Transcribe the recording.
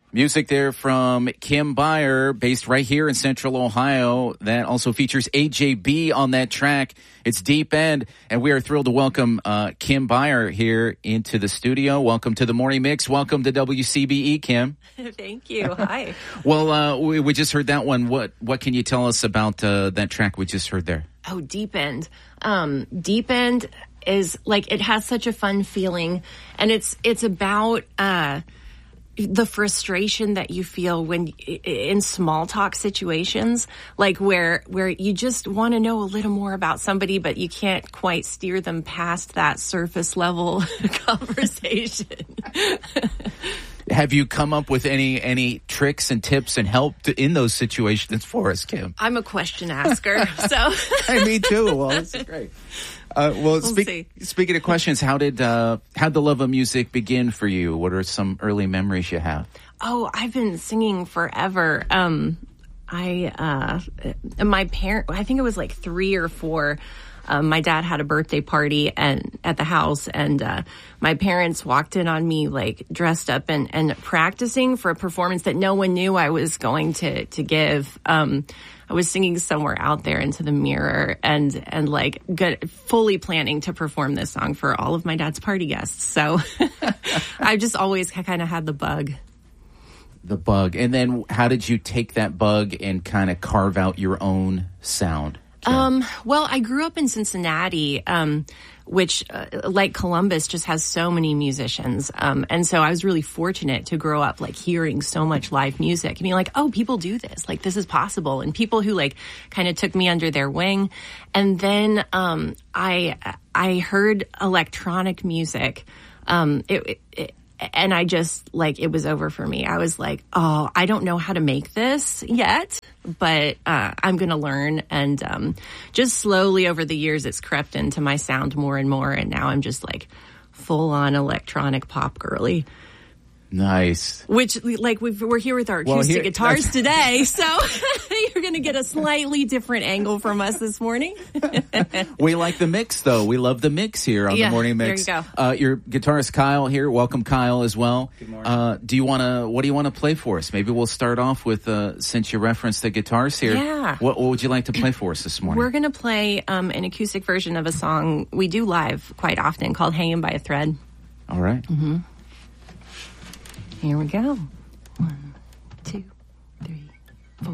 Music there from Kim Beyer, based right here in Central Ohio. That also features AJB on that track. It's Deep End, and we are thrilled to welcome Kim Beyer here into the studio. Welcome to the Morning Mix. Welcome to WCBE, Kim. Thank you. Hi. Well, we just heard that one. What can you tell us about that track we just heard there? Oh, Deep End. Deep End is like, it has such a fun feeling, and it's about the frustration that you feel when in small talk situations, like where you just want to know a little more about somebody, but you can't quite steer them past that surface level conversation. Have you come up with any tricks and tips and help in those situations for us, Kim? I'm a question asker, so. Hey, me too. Well, this is great. Speaking of questions, how'd the love of music begin for you? What are some early memories you have? Oh, I've been singing forever. My parent, I think it was like 3 or 4. My dad had a birthday party at the house, and my parents walked in on me like dressed up and practicing for a performance that no one knew I was going to give. I was singing Somewhere Out There into the mirror and like fully planning to perform this song for all of my dad's party guests. So I just always kind of had the bug. The bug. And then how did you take that bug and kind of carve out your own sound? Well, I grew up in Cincinnati, which, like Columbus, just has so many musicians. And so I was really fortunate to grow up, like, hearing so much live music and being like, oh, people do this. Like, this is possible. And people who, like, kind of took me under their wing. And then, I heard electronic music. And I just, like, it was over for me. I was like, oh, I don't know how to make this yet, but I'm going to learn. And just slowly over the years, it's crept into my sound more and more. And now I'm just, like, full-on electronic pop girly. Nice. Which, like, we're here with our acoustic guitars today, so you're going to get a slightly different angle from us this morning. We like the mix, though. We love the mix here on the Morning Mix. There you go. Your guitarist Kyle here. Welcome, Kyle, as well. Good morning. What do you want to play for us? Maybe we'll start off with, since you referenced the guitars here. Yeah. What would you like to play for us this morning? We're going to play an acoustic version of a song we do live quite often called Hanging by a Thread. All right. Mm-hmm. Here we go. 1, 2, 3.